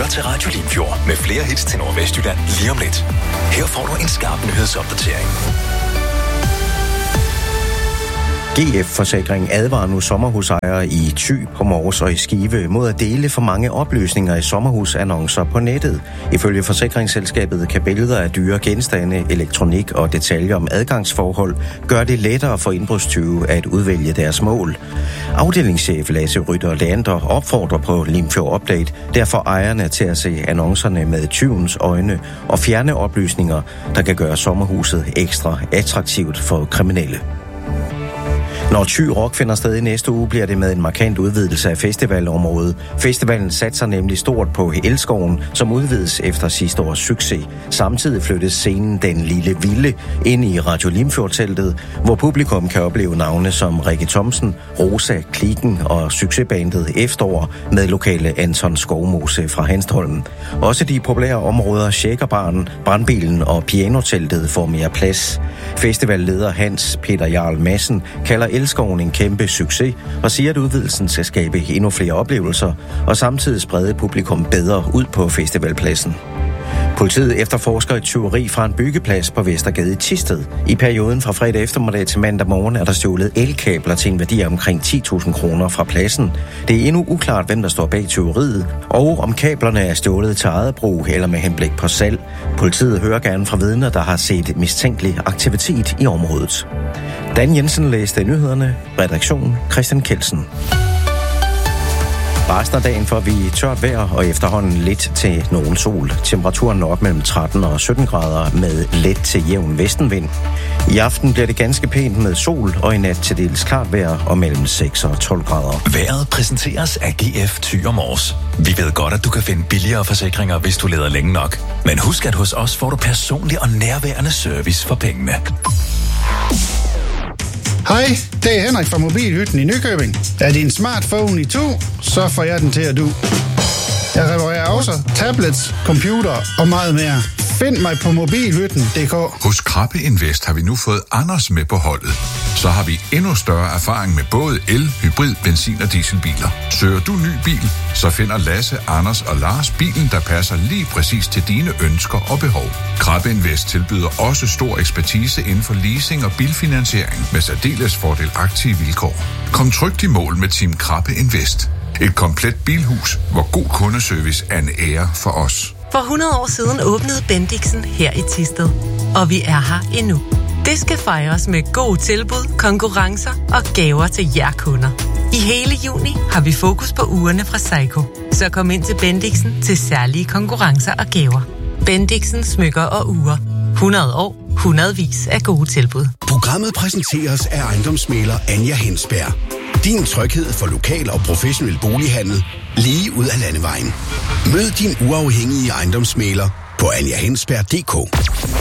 lytter til Radio Limfjord med flere hits til Nordvestjylland lige om lidt. Her får du en skarp nyhedsopdatering. GF Forsikring advarer nu sommerhusejere i Thy, på Mors og i Skive mod at dele for mange oplysninger i sommerhusannoncer på nettet. Ifølge forsikringsselskabet kan billeder af dyre genstande, elektronik og detaljer om adgangsforhold gøre det lettere for indbrudstyve at udvælge deres mål. Afdelingschef Lasse Rytter Leander opfordrer på Limfjord Update derfor ejerne til at se annoncerne med tyvens øjne og fjerne oplysninger, der kan gøre sommerhuset ekstra attraktivt for kriminelle. Når Thy Rock finder sted i næste uge, bliver det med en markant udvidelse af festivalområdet. Festivalen satser nemlig stort på Elskoven, som udvides efter sidste års succes. Samtidig flyttes scenen Den Lille Vilde ind i Radio Limfjord-teltet, hvor publikum kan opleve navne som Rikke Thomsen, Rosa, Kliken og succesbandet Efterår med lokale Anton Skovmose fra Hanstholm. Også de populære områder Shakerbaren, Brandbilen og Pianoteltet får mere plads. Festivalleder Hans Peter Jarl Madsen kalder Elskoven en kæmpe succes og siger, at udvidelsen skal skabe endnu flere oplevelser og samtidig sprede publikum bedre ud på festivalpladsen. Politiet efterforsker et tyveri fra en byggeplads på Vestergade i Thisted. I perioden fra fredag eftermiddag til mandag morgen er der stjålet elkabler til en værdi af omkring 10.000 kroner fra pladsen. Det er endnu uklart, hvem der står bag tyveriet, og om kablerne er stjålet til eget brug eller med henblik på salg. Politiet hører gerne fra vidner, der har set mistænkelig aktivitet i området. Dan Jensen læste nyhederne. Redaktion Christian Kelsen. Resten af dagen får vi tørt vejr og efterhånden lidt til nogen sol. Temperaturen når op mellem 13 og 17 grader med let til jævn vestenvind. I aften bliver det ganske pænt med sol og i nat til dels klart vejr og mellem 6 og 12 grader. Vejret præsenteres af GF Thy og Mors. Vi ved godt, at du kan finde billigere forsikringer, hvis du leder længe nok. Men husk, at hos os får du personlig og nærværende service for pengene. Hej, det er Henrik fra Mobilhytten i Nykøbing. Er din smartphone i to, så får jeg den til at du. Jeg reparerer også tablets, computer og meget mere. Find mig på mobilhytten.dk. Hos Krabbe Invest har vi nu fået Anders med på holdet. Så har vi endnu større erfaring med både el, hybrid, benzin og dieselbiler. Søger du ny bil, så finder Lasse, Anders og Lars bilen, der passer lige præcis til dine ønsker og behov. Krabbe Invest tilbyder også stor ekspertise inden for leasing og bilfinansiering med særdeles fordelagtige vilkår. Kom trygt i mål med Team Krabbe Invest. Et komplet bilhus, hvor god kundeservice er en ære for os. For 100 år siden åbnede Bendixen her i Thisted, og vi er her endnu. Det skal fejres med gode tilbud, konkurrencer og gaver til jer kunder. I hele juni har vi fokus på ugerne fra Seiko, så kom ind til Bendixen til særlige konkurrencer og gaver. Bendixen smykker og ure. 100 år, hundredvis af gode tilbud. Programmet præsenteres af ejendomsmægler Anja Hensberg. Din tryghed for lokal og professionel bolighandel lige ud af landevejen. Mød din uafhængige ejendomsmægler på anjahensberg.dk.